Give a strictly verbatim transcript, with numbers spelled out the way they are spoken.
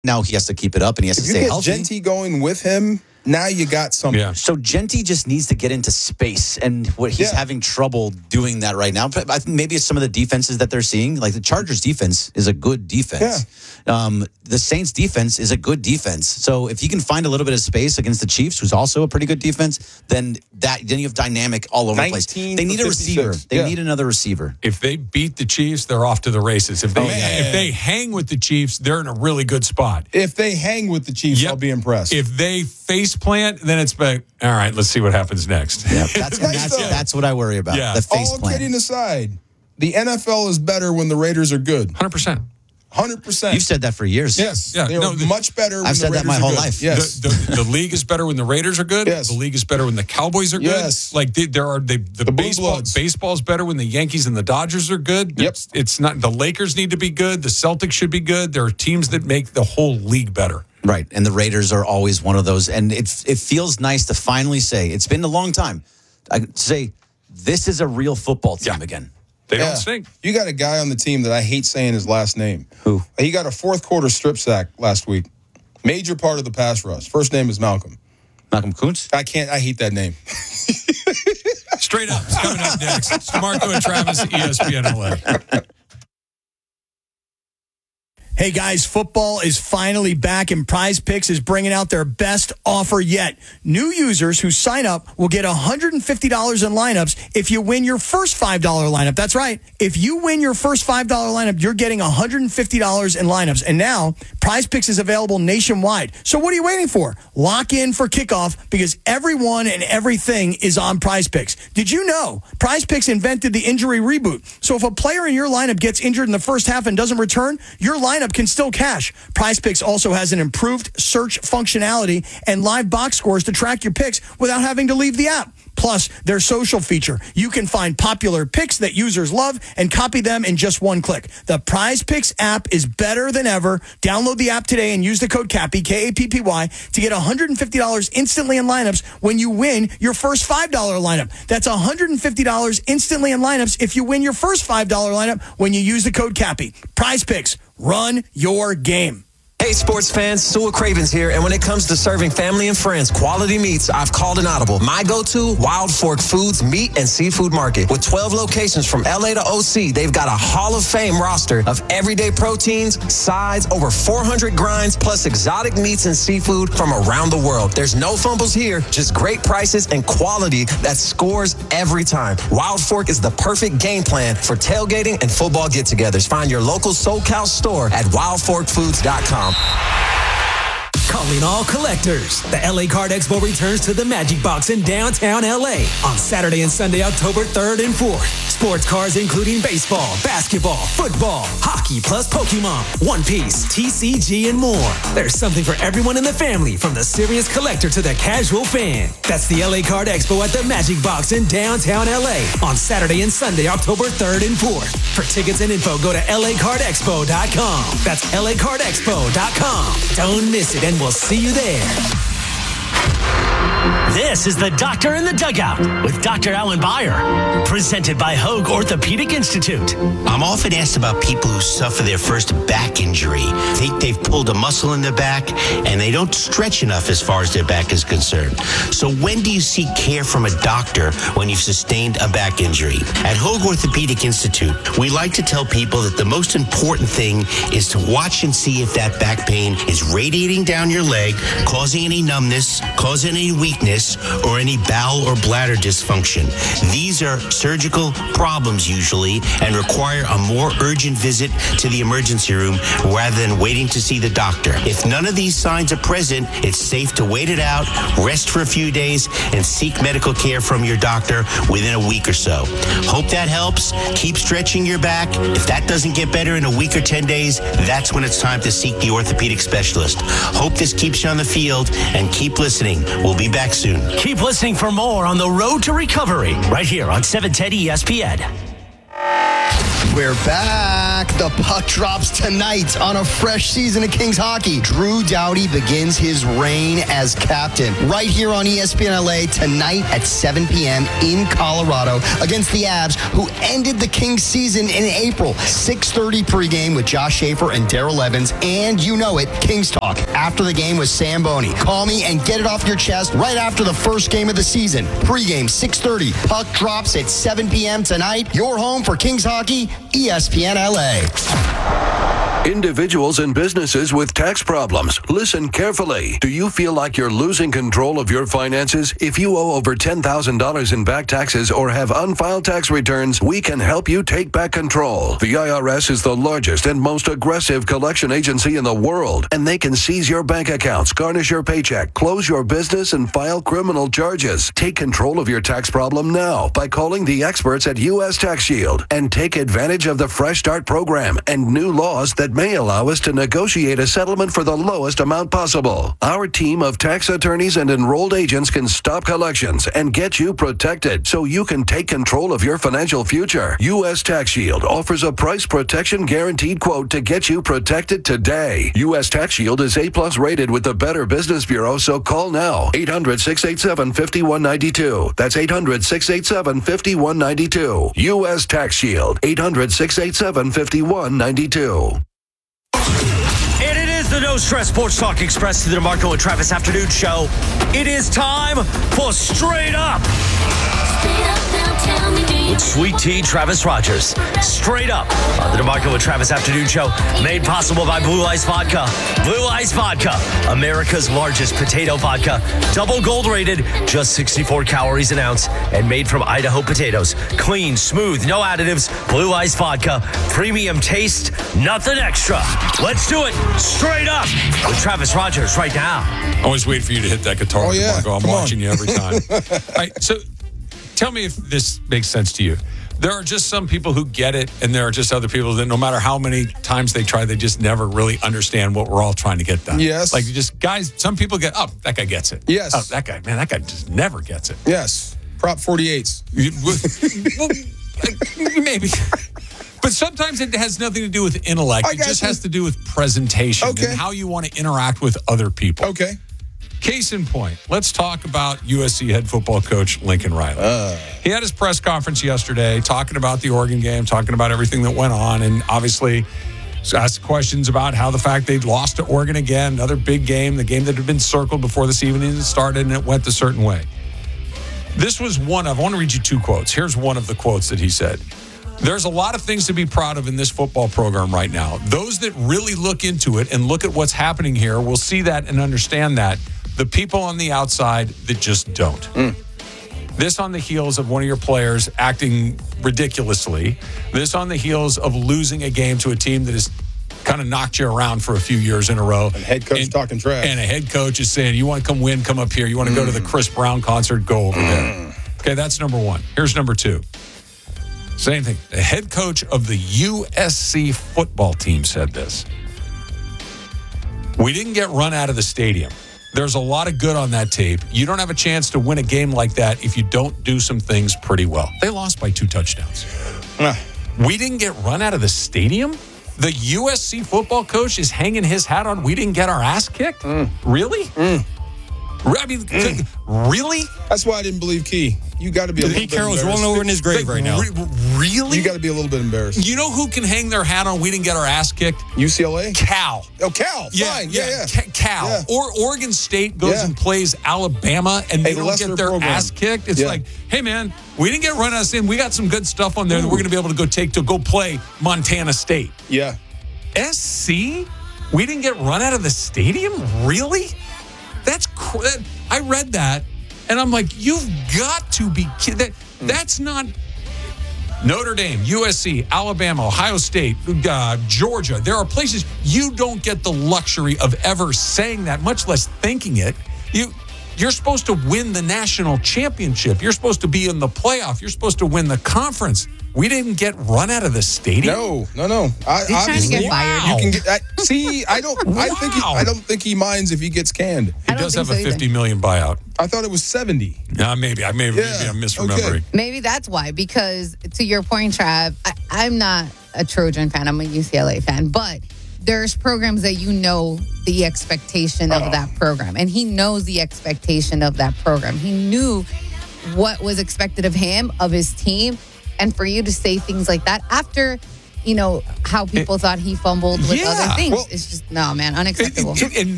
Now he has to keep it up and he has if to you stay get healthy. Genty going with him, now you got something. Yeah. So Genty just needs to get into space, and what he's Yeah. having trouble doing that right now. But I think maybe it's some of the defenses that they're seeing. Like the Chargers defense is a good defense. Um, the Saints defense is a good defense. So if he can find a little bit of space against the Chiefs, who's also a pretty good defense, then that then you have dynamic all over the place. They need a receiver. They yeah. need another receiver. If they beat the Chiefs, they're off to the races. If they Oh, yeah. if they hang with the Chiefs, they're in a really good spot. If they hang with the Chiefs, Yep. I'll be impressed. If they face plant, then it's back. All right, let's see what happens next. Yeah, that's, Nice that's, though. that's what I worry about. Yeah. The face All plan. kidding aside, the N F L is better when the Raiders are good. one hundred percent. one hundred percent. You've said that for years. Yes. Yeah, they are no, the- much better when I've the said that Raiders my are whole good. life. Yes. The, the, the league is better when the Raiders are good. Yes. The league is better when the Cowboys are good. Yes. Like they, there are they, the, The Blue baseball Bloods. baseball's better when the Yankees and the Dodgers are good. Yep. It's, it's not the Lakers need to be good. The Celtics should be good. There are teams that make the whole league better. Right, and the Raiders are always one of those. And it it feels nice to finally say, it's been a long time, I could say, this is a real football team Yeah. again. They Yeah. don't stink. You got a guy on the team that I hate saying his last name. Who? He got a fourth quarter strip sack last week. Major part of the pass rush. First name is Malcolm. Malcolm Kuntz? I can't, I hate that name. Straight up. It's coming up next. It's Marco and Travis, E S P N L A. Hey guys, football is finally back and Prize Picks is bringing out their best offer yet. New users who sign up will get one hundred fifty dollars in lineups if you win your first five dollar lineup. That's right. If you win your first five dollar lineup, you're getting one hundred fifty dollars in lineups. And now, Prize Picks is available nationwide. So what are you waiting for? Lock in for kickoff because everyone and everything is on Prize Picks. Did you know Prize Picks invented the injury reboot? So if a player in your lineup gets injured in the first half and doesn't return, your lineup can still cash. Prize Picks also has an improved search functionality and live box scores to track your picks without having to leave the app. Plus, their social feature. You can find popular picks that users love and copy them in just one click. The Prize Picks app is better than ever. Download the app today and use the code CAPPY, K A P P Y, to get one hundred fifty dollars instantly in lineups when you win your first five dollar lineup. That's one hundred fifty dollars instantly in lineups if you win your first five dollar lineup when you use the code CAPPY. Prize Picks. Run your game. Hey, sports fans, Sewell Cravens here, and when it comes to serving family and friends quality meats, I've called an audible. My go-to, Wild Fork Foods Meat and Seafood Market. With twelve locations from L A to O C, they've got a Hall of Fame roster of everyday proteins, sides, over four hundred grinds, plus exotic meats and seafood from around the world. There's no fumbles here, just great prices and quality that scores every time. Wild Fork is the perfect game plan for tailgating and football get-togethers. Find your local SoCal store at wild fork foods dot com. Calling all collectors. The L A Card Expo returns to the Magic Box in downtown L A on Saturday and Sunday, October third and fourth. Sports cards including baseball, basketball, football, hockey, plus Pokemon, One Piece, T C G, and more. There's something for everyone in the family, from the serious collector to the casual fan. That's the L A Card Expo at the Magic Box in downtown L A on Saturday and Sunday, October third and fourth. For tickets and info, go to L A card expo dot com. That's L A card expo dot com. Don't miss it, and we'll see you there. This is the Doctor in the Dugout with Doctor Alan Byer, presented by Hoag Orthopedic Institute. I'm often asked about people who suffer their first back injury. They, they've pulled a muscle in their back and they don't stretch enough as far as their back is concerned. So when do you seek care from a doctor when you've sustained a back injury? At Hoag Orthopedic Institute, we like to tell people that the most important thing is to watch and see if that back pain is radiating down your leg, causing any numbness, causing any weakness, or any bowel or bladder dysfunction. These are surgical problems usually and require a more urgent visit to the emergency room rather than waiting to see the doctor. If none of these signs are present, it's safe to wait it out, rest for a few days, and seek medical care from your doctor within a week or so. Hope that helps. Keep stretching your back. If that doesn't get better in a week or ten days, that's when it's time to seek the orthopedic specialist. Hope this keeps you on the field, and keep listening. We'll be back soon. Keep listening for more on the road to recovery right here on seven ten E S P N. We're back. The puck drops tonight on a fresh season of Kings hockey. Drew Doughty begins his reign as captain right here on E S P N L A tonight at seven p.m. in Colorado against the Avs, who ended the Kings season in April. six thirty pregame with Josh Schaefer and Daryl Evans. And you know it, Kings Talk after the game with Sam Boney. Call me and get it off your chest right after the first game of the season. Pregame, six thirty. Puck drops at seven p.m. tonight. Your home for Kings hockey, E S P N L A. Individuals and businesses with tax problems, listen carefully. Do you feel like you're losing control of your finances? If you owe over ten thousand dollars in back taxes or have unfiled tax returns, we can help you take back control. The I R S is the largest and most aggressive collection agency in the world, and they can seize your bank accounts, garnish your paycheck, close your business, and file criminal charges. Take control of your tax problem now by calling the experts at U S Tax Shield and take advantage of the Fresh Start program and new laws that may allow us to negotiate a settlement for the lowest amount possible. Our team of tax attorneys and enrolled agents can stop collections and get you protected so you can take control of your financial future. U S Tax Shield offers a price protection guaranteed quote to get you protected today. U S Tax Shield is A-plus rated with the Better Business Bureau, so call now. eight hundred, six eight seven, five one nine two. That's eight hundred, six eight seven, five one nine two. U S Tax Shield. eight hundred, six eight seven, five one nine two. And it is the No Stress Sports Talk Express to the DeMarco and Travis Afternoon Show. It is time for Straight Up. With Sweet Tea Travis Rogers. Straight Up on the DeMarco and Travis Afternoon Show. Made possible by Blue Ice Vodka. Blue Ice Vodka, America's largest potato vodka. Double gold rated, just sixty-four calories an ounce. And made from Idaho potatoes. Clean, smooth, no additives. Blue Ice Vodka. Premium taste, nothing extra. Let's do it. Straight Up with Travis Rogers right now. I always wait for you to hit that guitar, Oh, yeah. DeMarco. I'm Come watching on. you every time. All right, so tell me if this makes sense to you. There are just some people who get it, and there are just other people that no matter how many times they try, they just never really understand what we're all trying to get done. Yes. Like just guys, some people get, oh, that guy gets it. Yes. Oh, that guy, man, that guy just never gets it. Yes. Prop forty-eights. You- well, maybe. But sometimes it has nothing to do with intellect. I It got just you. has to do with presentation Okay. and how you want to interact with other people. Okay. Case in point, let's talk about U S C head football coach Lincoln Riley. Uh. He had his press conference yesterday talking about the Oregon game, talking about everything that went on, and obviously asked questions about how the fact they'd lost to Oregon again, another big game, the game that had been circled before this evening started, and it went a certain way. This was one of, I want to read you two quotes. Here's one of the quotes that he said. There's a lot of things to be proud of in this football program right now. Those that really look into it and look at what's happening here will see that and understand that. The people on the outside that just don't. Mm. This on the heels of one of your players acting ridiculously. This on the heels of losing a game to a team that has kind of knocked you around for a few years in a row. And head coach and, talking trash. And a head coach is saying, you want to come win, come up here. You want to mm. go to the Chris Brown concert, go over mm. there. Okay, that's number one. Here's number two. Same thing. The head coach of the U S C football team said this. We didn't get run out of the stadium. There's a lot of good on that tape. You don't have a chance to win a game like that if you don't do some things pretty well. They lost by two touchdowns. Uh. We didn't get run out of the stadium? The U S C football coach is hanging his hat on we didn't get our ass kicked? Mm. Really? Mm. I mean, mm. really? That's why I didn't believe Key. You got to be a little Pete bit Carroll's embarrassed. rolling over in his grave right now. Re- really? You got to be a little bit embarrassed. You know who can hang their hat on we didn't get our ass kicked? U C L A? Cal. Oh, Cal. Yeah, Fine. yeah, Yeah, yeah. Ca- Cal. Yeah. Or Oregon State goes Yeah. and plays Alabama and they Hey, don't Lester get their program. ass kicked. It's Yeah. like, hey, man, we didn't get run out of stadium. We got some good stuff on there Ooh. that we're going to be able to go take to go play Montana State. Yeah. S C? We didn't get run out of the stadium? Really? That's cr- I read that, and I'm like, you've got to be kidding. That, mm. That's not Notre Dame, U S C, Alabama, Ohio State, uh, Georgia. There are places you don't get the luxury of ever saying that, much less thinking it. You, you're supposed to win the national championship. You're supposed to be in the playoff. You're supposed to win the conference. We didn't get run out of the stadium. No, no, no. I, He's trying to get wow. fired. You can get. I, see, I don't. I think. He, Wow. I don't think he minds if he gets canned. He does have a fifty million buyout. I thought it was seventy. Uh, maybe I maybe, Yeah. maybe I'm misremembering. Okay. Maybe that's why, because to your point, Trav, I, I'm not a Trojan fan. I'm a U C L A fan. But there's programs that you know the expectation of Oh. that program. And he knows the expectation of that program. He knew what was expected of him, of his team. And for you to say things like that after, you know, how people thought he fumbled with Yeah. other things, Well- it's just, no, man, unacceptable. And- and